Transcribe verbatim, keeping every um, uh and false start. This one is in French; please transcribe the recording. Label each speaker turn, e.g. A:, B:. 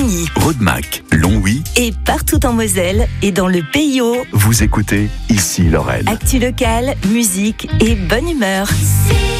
A: Ligny,
B: Rodemack, Longwy
A: et partout en Moselle et dans le Pays Haut.
B: Vous écoutez Ici Lorraine.
A: Actu locale, musique et bonne humeur.